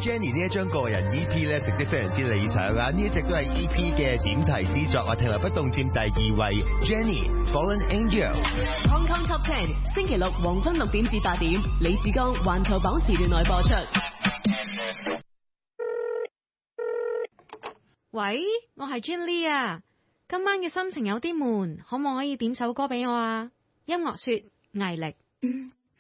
Jenny 呢一張個人 EP 咧，成績非常之理想啊！呢一隻都係 EP 嘅點題之作啊，停留不動佔第2位 Jenny Fallen Angel。 Hong Kong Top 10星期六黃昏6點至8點，李志剛環球榜時段內播出。 喂，我係 Jin Lee 啊，今晚嘅心情有啲悶，可唔可以點首歌俾我啊？音樂說毅力。